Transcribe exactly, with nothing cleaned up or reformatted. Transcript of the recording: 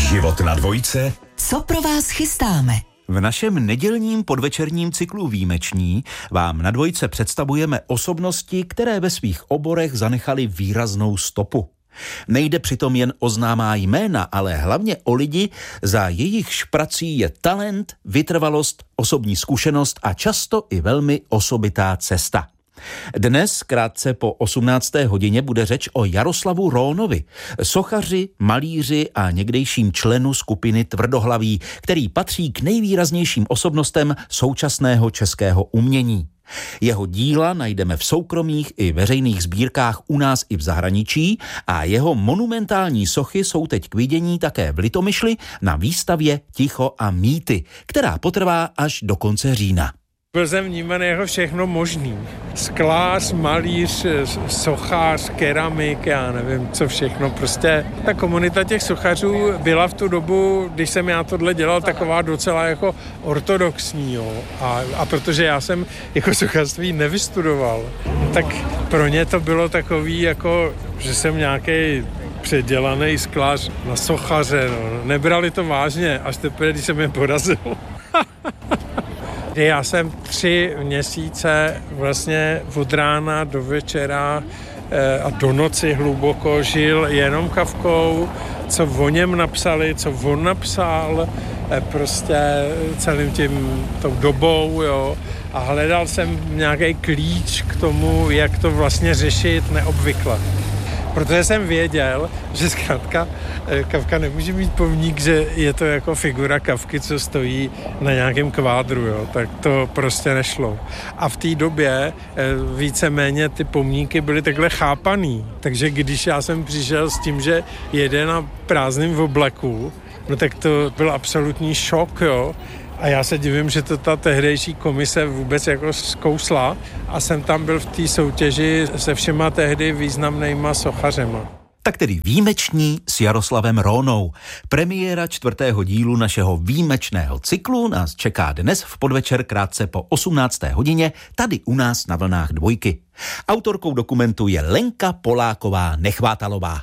Život na dvojce. Co pro vás chystáme? V našem nedělním podvečerním cyklu Výjimeční vám na dvojce představujeme osobnosti, které ve svých oborech zanechaly výraznou stopu. Nejde přitom jen o známá jména, ale hlavně o lidi, za jejich prací je talent, vytrvalost, osobní zkušenost a často i velmi osobitá cesta. Dnes, krátce po osmnácté hodině, bude řeč o Jaroslavu Rónovi, sochaři, malíři a někdejším členu skupiny Tvrdohlaví, který patří k nejvýraznějším osobnostem současného českého umění. Jeho díla najdeme v soukromých i veřejných sbírkách u nás i v zahraničí a jeho monumentální sochy jsou teď k vidění také v Litomyšli na výstavě Ticho a mýty, která potrvá až do konce října. Byl jsem vnímaný jako všechno možný. Sklář, malíř, sochař, keramik, já nevím, co všechno. Prostě ta komunita těch sochařů byla v tu dobu, když jsem já tohle dělal, taková docela jako ortodoxní. Jo. A, a protože já jsem jako sochařství nevystudoval, tak pro ně to bylo takový, jako, že jsem nějaký předělaný sklář na sochaře. No. Nebrali to vážně, až teprve, když jsem je porazil. Já jsem tři měsíce vlastně od rána do večera a do noci hluboko žil jenom Kafkou, co o něm napsali, co on napsal, prostě celým tím tou dobou, jo. A hledal jsem nějaký klíč k tomu, jak to vlastně řešit neobvykle. Protože jsem věděl, že zkrátka Kafka nemůže mít pomník, že je to jako figura Kafky, co stojí na nějakém kvádru, jo. Tak to prostě nešlo. A v té době víceméně ty pomníky byly takhle chápaný. Takže když já jsem přišel s tím, že jede na prázdném oblaku, no tak to byl absolutní šok, jo. A já se divím, že to ta tehdejší komise vůbec jako zkousla a jsem tam byl v té soutěži se všema tehdy významnýma sochařema. Tak tedy Výjimeční s Jaroslavem Rónou. Premiéra čtvrtého dílu našeho výjimečného cyklu nás čeká dnes v podvečer krátce po osmnácté hodině tady u nás na vlnách dvojky. Autorkou dokumentu je Lenka Poláková Nechvátalová.